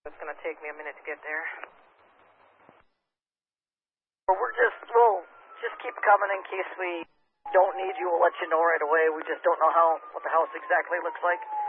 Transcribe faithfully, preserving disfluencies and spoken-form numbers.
It's going to take me a minute to get there. Well, we're just, we'll just keep coming in case we don't need you. We'll let you know right away. We just don't know how, what the house exactly looks like.